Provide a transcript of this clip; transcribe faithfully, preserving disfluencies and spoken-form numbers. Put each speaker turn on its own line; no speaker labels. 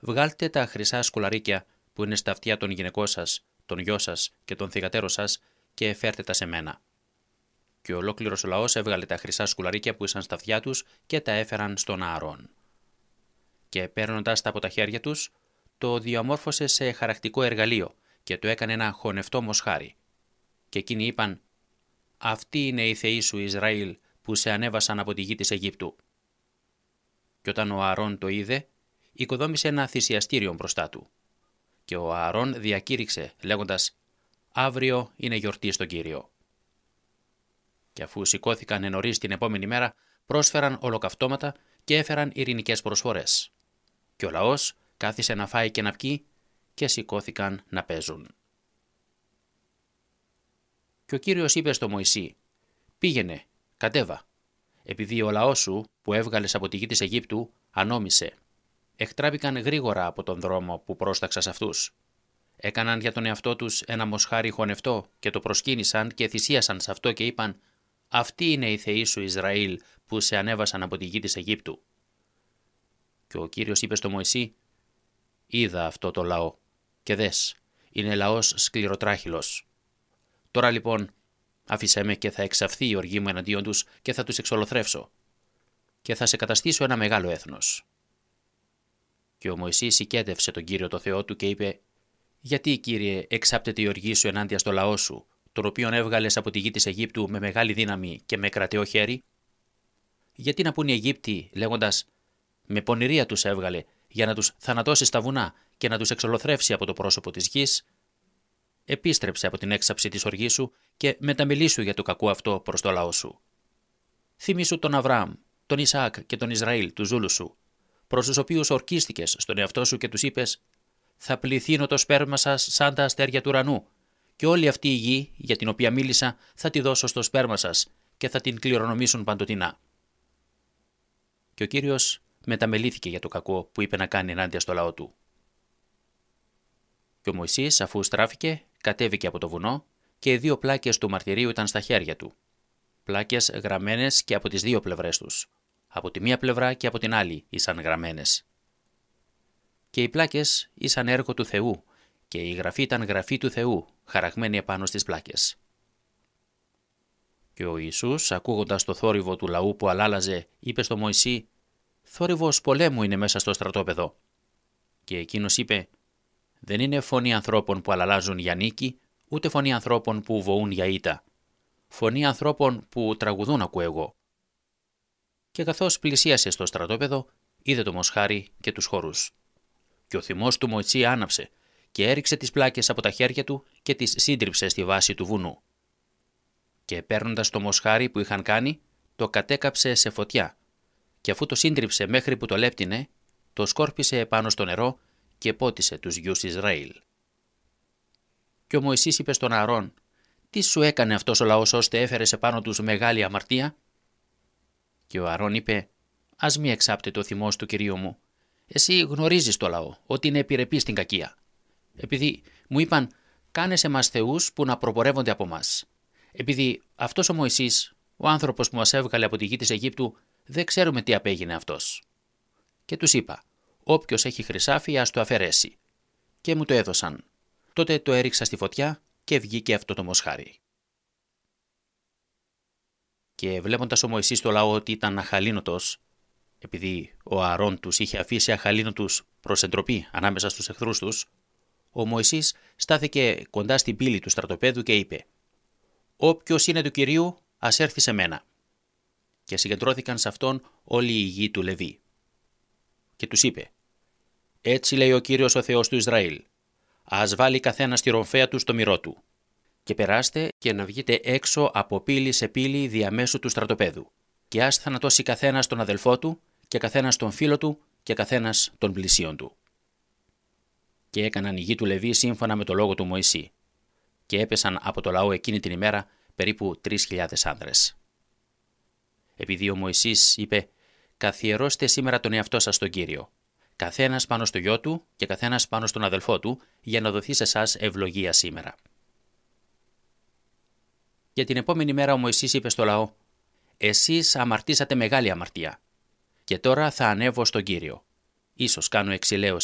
βγάλτε τα χρυσά σκουλαρίκια που είναι στα αυτιά των γυναικών σας, των γιο σας και των θυγατέρων σας και φέρτε τα σε μένα. Και ολόκληρος ο λαός έβγαλε τα χρυσά σκουλαρίκια που ήσαν στα αυτιά τους και τα έφεραν στον Ααρών. Και παίρνοντας τα από τα χέρια τους, το διαμόρφωσε σε χαρακτικό εργαλείο και το έκανε ένα χωνευτό μοσχάρι. Και εκείνοι είπαν: «Αυτοί είναι οι θεοί σου, Ισραήλ, που σε ανέβασαν από τη γη της Αιγύπτου». Και όταν ο Ααρών το είδε, οικοδόμησε ένα θυσιαστήριο μπροστά του. Και ο Ααρών διακήρυξε, λέγοντας: «Αύριο είναι γιορτή στον Κύριο». Και αφού σηκώθηκαν νωρίς την επόμενη μέρα, πρόσφεραν ολοκαυτώματα και έφεραν ειρηνικές προσφορές. Και ο λαός κάθισε να φάει και να πιει και σηκώθηκαν να παίζουν. Και ο Κύριος είπε στο Μωυσή: «Πήγαινε, κατέβα, επειδή ο λαός σου που έβγαλες από τη γη της Αιγύπτου ανόμισε. Εκτράπηκαν γρήγορα από τον δρόμο που πρόσταξα σε αυτούς. Έκαναν για τον εαυτό τους ένα μοσχάρι χωνευτό και το προσκύνησαν και θυσίασαν σε αυτό και είπαν: «Αυτοί είναι οι θεοί σου, Ισραήλ, που σε ανέβασαν από τη γη της Αιγύπτου». Και ο Κύριος είπε στο Μωυσή: «Είδα αυτό το λαό και δες, είναι λαός σκληροτράχυλος. Τώρα λοιπόν άφησέ με και θα εξαφθεί η οργή μου εναντίον τους και θα τους εξολοθρεύσω και θα σε καταστήσω ένα μεγάλο έθνος». Και ο Μωυσής οικέτευσε τον Κύριο το Θεό του και είπε: «Γιατί, Κύριε, εξάπτεται η οργή σου ενάντια στο λαό σου, τον οποίον έβγαλες από τη γη της Αιγύπτου με μεγάλη δύναμη και με κρατεό χέρι? Γιατί να πούν οι Αιγύπτιοι λέγοντας: με πονηρία τους έβγαλε, για να τους θανατώσει στα βουνά και να τους εξολοθρεύσει από το πρόσωπο της γης? Επίστρεψε από την έξαψη της οργής σου και μεταμιλήσου για το κακό αυτό προς το λαό σου. Θυμήσου τον Αβραάμ, τον Ισαάκ και τον Ισραήλ, τους ζούλους σου, προς τους οποίους ορκίστηκες στον εαυτό σου και τους είπες: θα πληθύνω το σπέρμα σας σαν τα αστέρια του ουρανού, και όλη αυτή η γη για την οποία μίλησα θα τη δώσω στο σπέρμα σας και θα την κληρονομήσουν παντοτινά». Και ο Κύριος μεταμελήθηκε για το κακό που είπε να κάνει ενάντια στο λαό του. Και ο Μωυσής, αφού στράφηκε, κατέβηκε από το βουνό και οι δύο πλάκες του μαρτυρίου ήταν στα χέρια του. Πλάκες γραμμένες και από τις δύο πλευρές τους. Από τη μία πλευρά και από την άλλη ήσαν γραμμένες. Και οι πλάκες ήσαν έργο του Θεού και η γραφή ήταν γραφή του Θεού, χαραγμένη επάνω στις πλάκες. Και ο Ιησούς, ακούγοντας το θόρυβο του λαού που αλάλαζε, είπε στο Μωυσή: «Θόρυβος πολέμου είναι μέσα στο στρατόπεδο». Και εκείνος είπε: «Δεν είναι φωνή ανθρώπων που αλαλάζουν για νίκη, ούτε φωνή ανθρώπων που βοούν για ήττα. Φωνή ανθρώπων που τραγουδούν ακούω εγώ». Και καθώς πλησίασε στο στρατόπεδο, είδε το μοσχάρι και τους χορούς. Και ο θυμός του Μωυσή άναψε και έριξε τις πλάκες από τα χέρια του και τις σύντριψε στη βάση του βουνού. Και παίρνοντας το μοσχάρι που είχαν κάνει, το κατέκαψε σε φωτιά, και αφού το σύντριψε μέχρι που το λέπτινε, το σκόρπισε επάνω στο νερό και πότισε τους γιους Ισραήλ. Και ο Μωυσής είπε στον Ααρών: «Τι σου έκανε αυτός ο λαός ώστε έφερες επάνω τους μεγάλη αμαρτία?» Και ο Ααρών είπε: «Ας μη εξάπτεται ο θυμός του Κυρίου μου. Εσύ γνωρίζεις το λαό, ότι είναι επιρρεπή στην κακία. Επειδή μου είπαν: κάνε σε μας θεούς που να προπορεύονται από μας. Επειδή αυτός ο Μωυσής, ο άνθρωπος που μας έβγαλε από τη γη της Αιγύπτου, δεν ξέρουμε τι απέγινε αυτός». Και τους είπα: «Όποιος έχει χρυσάφι ας το αφαιρέσει». Και μου το έδωσαν. Τότε το έριξα στη φωτιά και βγήκε αυτό το μοσχάρι. Και βλέποντας ο Μωυσής το λαό ότι ήταν αχαλήνοτος, επειδή ο Ααρών τους είχε αφήσει αχαλήνοτους προς εντροπή ανάμεσα στους εχθρούς τους, ο Μωυσής στάθηκε κοντά στην πύλη του στρατοπέδου και είπε: «Όποιος είναι του Κυρίου, ας έρθει σε μένα». Και συγκεντρώθηκαν σε αυτόν όλη η γη του Λεβί. Και τους είπε: «Έτσι λέει ο Κύριος ο Θεός του Ισραήλ, ας βάλει καθένα τη ρομφαία του στο μυρό του. Και περάστε και να βγείτε έξω από πύλη σε πύλη διαμέσου του στρατοπέδου. Και ας θανατώσει καθένας τον αδελφό του, και καθένας τον φίλο του, και καθένας τον πλησίον του». Και έκαναν οι γη του Λεβί σύμφωνα με το λόγο του Μωυσή. Και έπεσαν από το λαό εκείνη την ημέρα περίπου τρεις χιλιάδες άνδρες. Επειδή ο Μωυσής είπε: «Καθιερώστε σήμερα τον εαυτό σας στον Κύριο, καθένας πάνω στο γιο του και καθένας πάνω στον αδελφό του, για να δοθεί σε εσάς ευλογία σήμερα». Για την επόμενη μέρα ο Μωυσής είπε στο λαό: «Εσείς αμαρτήσατε μεγάλη αμαρτία. Και τώρα θα ανέβω στον Κύριο. Ίσως κάνω εξηλαίωση